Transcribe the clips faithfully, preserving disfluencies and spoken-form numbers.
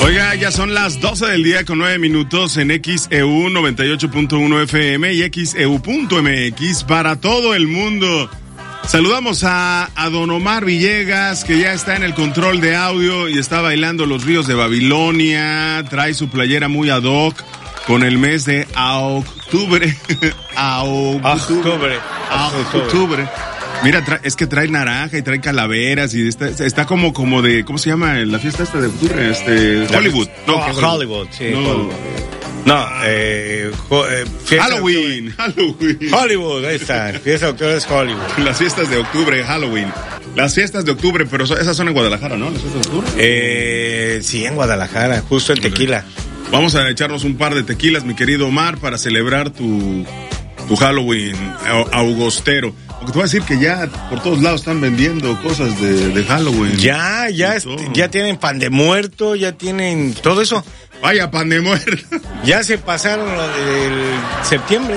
Oiga, ya son las doce del día con nueve minutos en X E U noventa y ocho punto uno F M y X E U punto M X para todo el mundo. Saludamos a, a Don Omar Villegas, que ya está en el control de audio y está bailando los ríos de Babilonia. Trae su playera muy ad hoc con el mes de octubre. a octubre. A octubre. Mira, tra- es que trae naranja y trae calaveras y está, está como, como de, ¿cómo se llama la fiesta esta de octubre? Este, Hollywood. No, oh, Hollywood, sí. No, Hollywood. no eh, jo, eh Halloween, Halloween. Hollywood, ahí está. Fiesta de octubre es Hollywood. Las fiestas de octubre, Halloween. Las fiestas de octubre, pero esas son en Guadalajara, ¿no? Las fiestas de octubre. Eh, sí, en Guadalajara, justo en Tequila. Vamos a echarnos un par de tequilas, mi querido Omar, para celebrar tu, tu Halloween augustero. Porque te voy a decir que ya por todos lados están vendiendo cosas de, de Halloween. Ya, ya, es, ya tienen pan de muerto, ya tienen todo eso. Vaya, pan de muerto. Ya se pasaron lo del septiembre.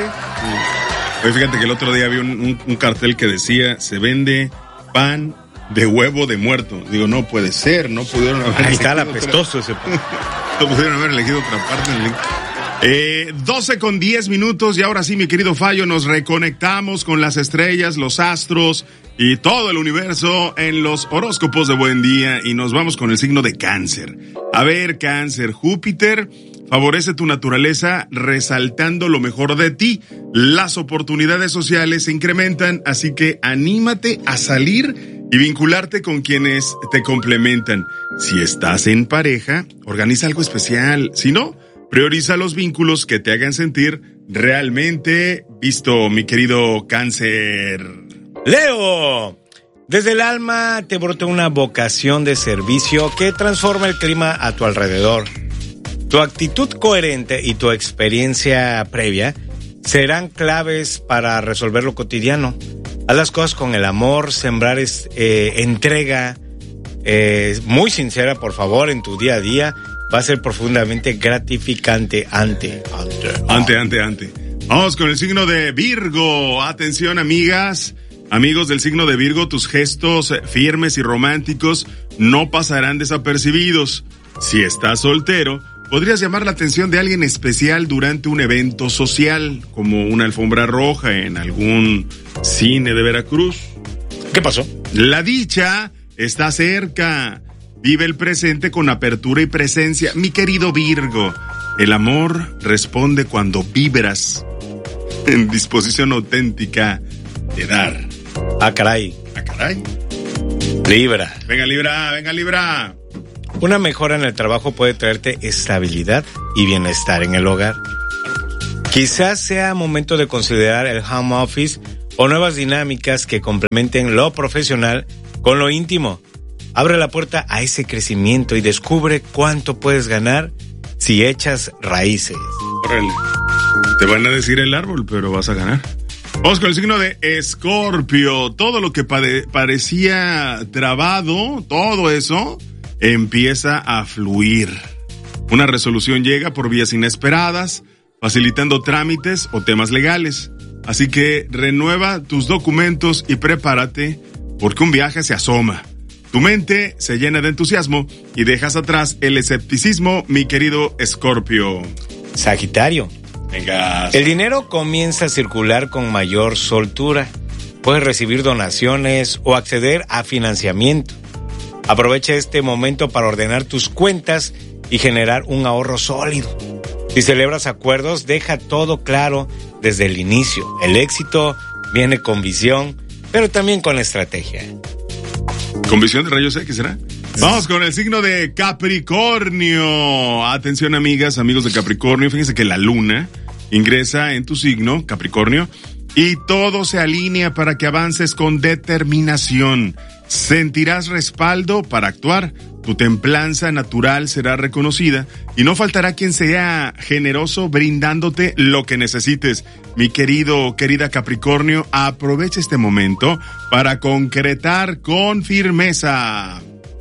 Sí. Oye, fíjate que el otro día vi un, un, un cartel que decía, se vende pan de huevo de muerto. Digo, no puede ser, no pudieron haber... Ahí está el apestoso ese pan. No pudieron haber elegido otra parte. Eh, doce con diez minutos y ahora sí, mi querido Fallo, nos reconectamos con las estrellas, los astros y todo el universo en los horóscopos de buen día y nos vamos con el signo de Cáncer. A ver, Cáncer, Júpiter favorece tu naturaleza resaltando lo mejor de ti. Las oportunidades sociales se incrementan, así que anímate a salir y vincularte con quienes te complementan. Si estás en pareja, organiza algo especial. Si no, prioriza los vínculos que te hagan sentir realmente visto, mi querido Cáncer. Leo, desde el alma te brota una vocación de servicio que transforma el clima a tu alrededor. Tu actitud coherente y tu experiencia previa serán claves para resolver lo cotidiano. Haz las cosas con el amor, sembrar es, eh, entrega eh, muy sincera, por favor, en tu día a día. Va a ser profundamente gratificante ante, ante, ante, ante, ante. Vamos con el signo de Virgo. Atención, amigas, amigos del signo de Virgo, tus gestos firmes y románticos no pasarán desapercibidos. Si estás soltero, podrías llamar la atención de alguien especial durante un evento social, como una alfombra roja en algún cine de Veracruz. ¿Qué pasó? La dicha está cerca. Vive el presente con apertura y presencia. Mi querido Virgo, el amor responde cuando vibras en disposición auténtica de dar. Ah, caray. Ah, caray. Libra. Venga, Libra, venga, Libra. Una mejora en el trabajo puede traerte estabilidad y bienestar en el hogar. Quizás sea momento de considerar el home office o nuevas dinámicas que complementen lo profesional con lo íntimo. Abre la puerta a ese crecimiento y descubre cuánto puedes ganar si echas raíces. Órale. Te van a decir el árbol, pero vas a ganar. Vamos con el signo de Escorpio. Todo lo que pade- parecía trabado, todo eso, empieza a fluir. Una resolución llega por vías inesperadas, facilitando trámites o temas legales. Así que renueva tus documentos y prepárate, porque un viaje se asoma. Tu mente se llena de entusiasmo y dejas atrás el escepticismo, mi querido Escorpio. Sagitario. Venga. El dinero comienza a circular con mayor soltura. Puedes recibir donaciones o acceder a financiamiento. Aprovecha este momento para ordenar tus cuentas y generar un ahorro sólido. Si celebras acuerdos, deja todo claro desde el inicio. El éxito viene con visión, pero también con estrategia. ¿Con visión de rayos X será? Vamos con el signo de Capricornio. Atención, amigas, amigos de Capricornio. Fíjense que la luna ingresa en tu signo, Capricornio, y todo se alinea para que avances con determinación. Sentirás respaldo para actuar. Tu templanza natural será reconocida y no faltará quien sea generoso brindándote lo que necesites. Mi querido, querida Capricornio, aprovecha este momento para concretar con firmeza.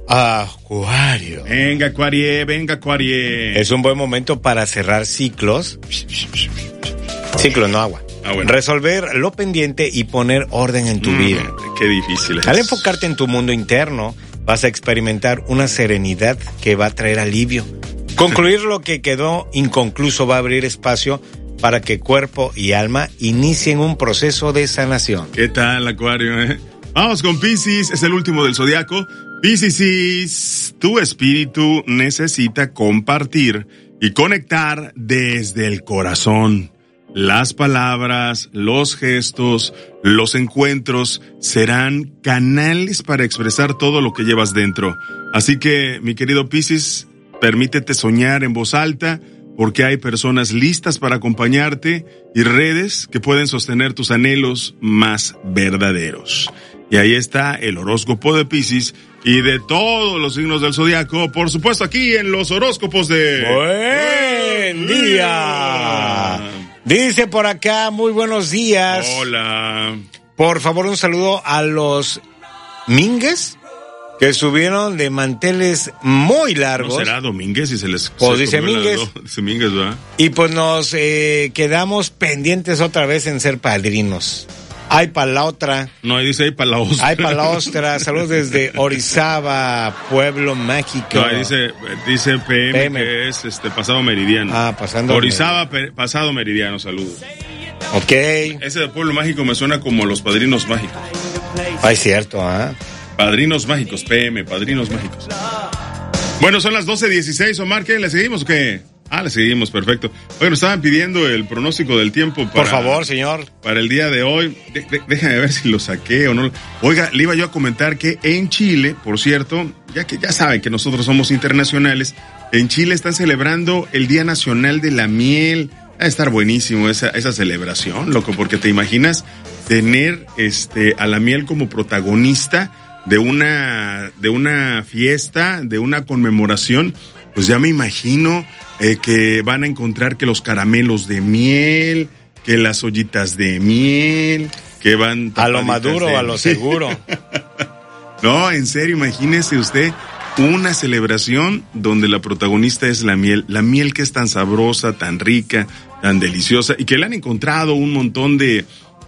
Acuario. Venga, Acuarie, venga, Acuarie. Es un buen momento para cerrar ciclos. Ciclos, no agua. Ah, bueno. Resolver lo pendiente y poner orden en tu mm, vida. Qué difícil es. Al enfocarte en tu mundo interno, vas a experimentar una serenidad que va a traer alivio. Concluir lo que quedó inconcluso va a abrir espacio para que cuerpo y alma inicien un proceso de sanación. ¿Qué tal, Acuario? Eh? Vamos con Piscis, es el último del zodiaco. Piscis, tu espíritu necesita compartir y conectar desde el corazón. Las palabras, los gestos, los encuentros serán canales para expresar todo lo que llevas dentro. Así que, mi querido Piscis, permítete soñar en voz alta, porque hay personas listas para acompañarte y redes que pueden sostener tus anhelos más verdaderos. Y ahí está el horóscopo de Piscis y de todos los signos del zodiaco, por supuesto aquí en los horóscopos de... ¡Buen día! Dice por acá, muy buenos días. Hola. Por favor, un saludo a los Mingues que subieron de manteles muy largos. ¿No será Domínguez y se les... Pues se dice Mínguez. La, dice Mínguez, ¿verdad? Y pues nos eh, quedamos pendientes otra vez en ser padrinos. Ay, para la otra. No, ahí dice, ay, para la ostra. Ay, para la ostra. Saludos desde Orizaba, Pueblo Mágico. No, ahí dice, dice P M, P M, que es este pasado meridiano. Ah, pasando. Orizaba, per, pasado meridiano, saludos. Ok. Ese de Pueblo Mágico me suena como los padrinos mágicos. Ay, cierto, ¿ah? ¿eh? Padrinos mágicos, P M, padrinos mágicos. Bueno, son las doce dieciséis, Omar, ¿qué? ¿Le seguimos o qué? Ah, le seguimos, perfecto. Bueno, estaban pidiendo el pronóstico del tiempo para... Por favor, señor. Para el día de hoy. De, de, déjame ver si lo saqué o no. Oiga, le iba yo a comentar que en Chile, por cierto, ya que ya saben que nosotros somos internacionales, en Chile están celebrando el Día Nacional de la Miel. Va a estar buenísimo esa, esa celebración, loco, porque te imaginas tener este a la miel como protagonista de una, de una fiesta, de una conmemoración. Pues ya me imagino eh, que van a encontrar que los caramelos de miel, que las ollitas de miel, que van... A lo maduro, de... a lo seguro. No, en serio, imagínese usted una celebración donde la protagonista es la miel. La miel que es tan sabrosa, tan rica, tan deliciosa, y que le han encontrado un montón de,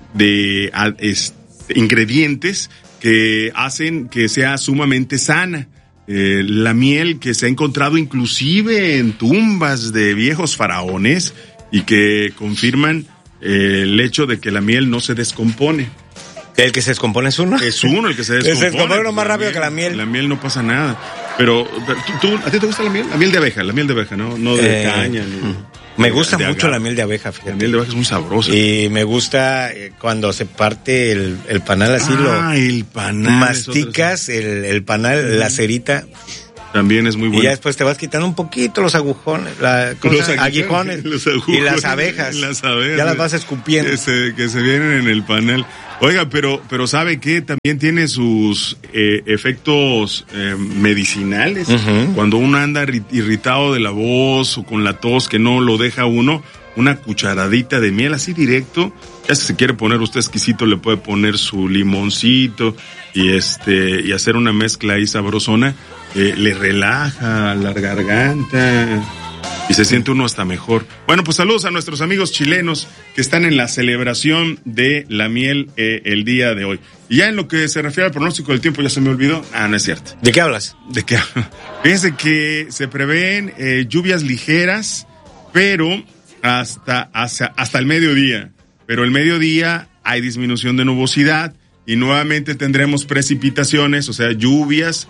de es, ingredientes que hacen que sea sumamente sana. Eh, la miel que se ha encontrado inclusive en tumbas de viejos faraones y que confirman eh, el hecho de que la miel no se descompone. ¿El que se descompone es uno? Es uno el que se descompone. Se descompone uno más rápido miel, que la miel. La miel no pasa nada. Pero, pero ¿tú, tú, ¿a ti te gusta la miel? La miel de abeja, la miel de abeja, ¿no? No de eh, caña. No. Me gusta de mucho agar. La miel de abeja, fíjate. La miel de abeja es muy sabrosa. Y me gusta cuando se parte el, el panal así, ah, lo el panal. Masticas el, el panal, la cerita. También es muy bueno. Y ya después te vas quitando un poquito los agujones, la, los aguijones, los agujones, y las abejas. Las abejas. Ya las vas escupiendo. Que se, que se vienen en el panal. Oiga, pero, pero ¿sabe qué? También tiene sus eh, efectos eh, medicinales. Uh-huh. Cuando uno anda irritado de la voz o con la tos que no lo deja uno, una cucharadita de miel así directo. Ya si se quiere poner usted exquisito, le puede poner su limoncito y este y hacer una mezcla ahí sabrosona. Eh, le relaja la garganta y se siente uno hasta mejor. Bueno, pues saludos a nuestros amigos chilenos que están en la celebración de la miel eh, el día de hoy. Y ya en lo que se refiere al pronóstico del tiempo, ya se me olvidó. Ah, no es cierto. ¿De qué hablas? ¿De qué? Fíjense que se prevén eh, lluvias ligeras, pero hasta, hasta, hasta el mediodía. Pero el mediodía hay disminución de nubosidad y nuevamente tendremos precipitaciones, o sea, lluvias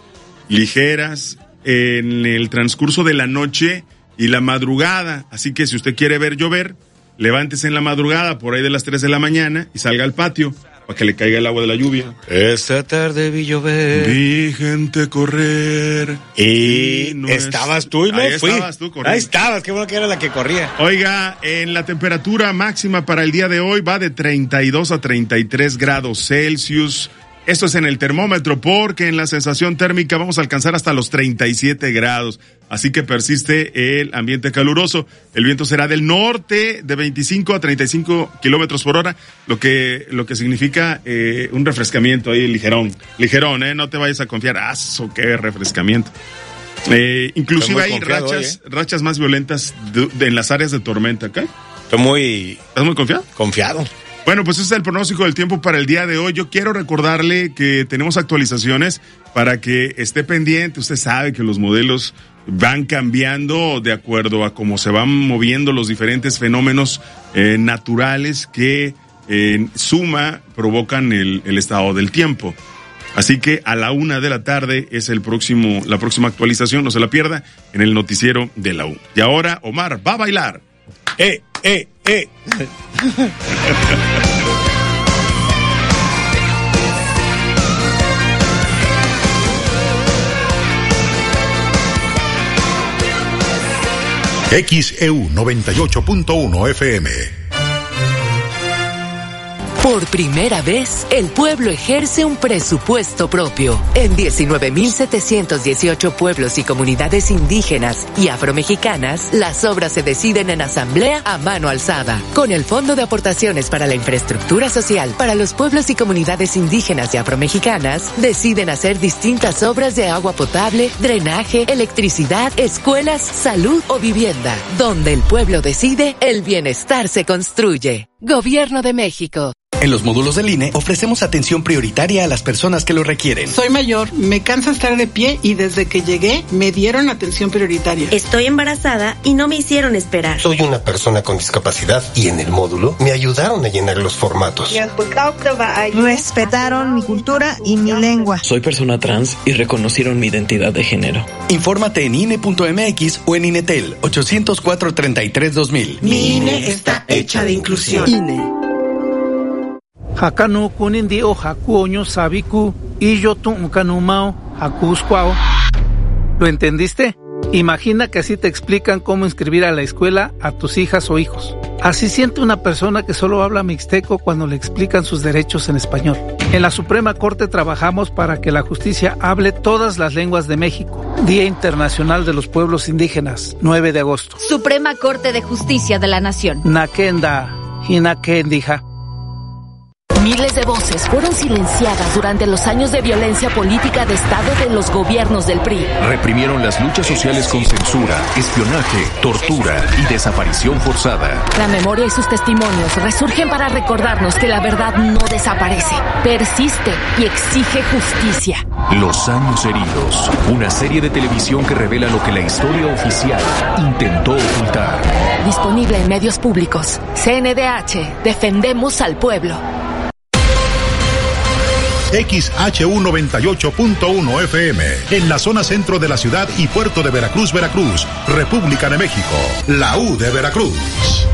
ligeras en el transcurso de la noche y la madrugada. Así que si usted quiere ver llover, levántese en la madrugada por ahí de las tres de la mañana y salga al patio para que le caiga el agua de la lluvia. Esta tarde vi llover, vi gente correr y, y no estabas es... tú y no ahí fui. Estabas tú corriendo. Ahí estabas, qué bueno que era la que corría. Oiga, en la temperatura máxima para el día de hoy va de treinta y dos a treinta y tres grados Celsius. Esto es en el termómetro, porque en la sensación térmica vamos a alcanzar hasta los treinta y siete grados. Así que persiste el ambiente caluroso. El viento será del norte de veinticinco a treinta y cinco kilómetros por hora, lo que, lo que significa eh, un refrescamiento ahí ligerón. Ligerón, ¿eh? No te vayas a confiar. ¡Ah, eso qué refrescamiento! Eh, inclusive hay rachas, hoy, ¿eh? rachas más violentas de, de, en las áreas de tormenta, ¿ok? Estoy muy... ¿Estás muy confiado? Confiado. Bueno, pues ese es el pronóstico del tiempo para el día de hoy. Yo quiero recordarle que tenemos actualizaciones para que esté pendiente. Usted sabe que los modelos van cambiando de acuerdo a cómo se van moviendo los diferentes fenómenos eh, naturales que en suma provocan el, el estado del tiempo. Así que a la una de la tarde es el próximo, la próxima actualización, no se la pierda, en el noticiero de la U. Y ahora Omar va a bailar. ¡Eh, eh, eh! X E U noventa y ocho punto uno F M. Por primera vez, el pueblo ejerce un presupuesto propio. En diecinueve mil setecientos dieciocho pueblos y comunidades indígenas y afromexicanas, las obras se deciden en asamblea a mano alzada. Con el Fondo de Aportaciones para la Infraestructura Social para los pueblos y comunidades indígenas y afromexicanas, deciden hacer distintas obras de agua potable, drenaje, electricidad, escuelas, salud o vivienda. Donde el pueblo decide, el bienestar se construye. Gobierno de México. En los módulos del I N E ofrecemos atención prioritaria a las personas que lo requieren. Soy mayor, me cansa estar de pie y desde que llegué me dieron atención prioritaria. Estoy embarazada y no me hicieron esperar. Soy una persona con discapacidad y en el módulo me ayudaron a llenar los formatos. Respetaron mi cultura y mi lengua. Soy persona trans y reconocieron mi identidad de género. Infórmate en I N E punto M X o en INETEL ochocientos cuatro, treinta y tres, dos mil. Mi I N E está hecha de inclusión. I N E. Hakanu kunindi o hakuoño sabiku y yo tu unkanumao hakusquao. ¿Lo entendiste? Imagina que así te explican cómo inscribir a la escuela a tus hijas o hijos. Así siente una persona que solo habla mixteco cuando le explican sus derechos en español. En la Suprema Corte trabajamos para que la justicia hable todas las lenguas de México. Día Internacional de los Pueblos Indígenas, nueve de agosto. Suprema Corte de Justicia de la Nación. Nakenda, hinakendija. Miles de voces fueron silenciadas durante los años de violencia política de Estado de los gobiernos del P R I. Reprimieron las luchas sociales con censura, espionaje, tortura y desaparición forzada. La memoria y sus testimonios resurgen para recordarnos que la verdad no desaparece, persiste y exige justicia. Los años heridos, una serie de televisión que revela lo que la historia oficial intentó ocultar. Disponible en medios públicos. C N D H, defendemos al pueblo. X H U noventa y ocho punto uno F M, en la zona centro de la ciudad y puerto de Veracruz, Veracruz, República de México, la U de Veracruz.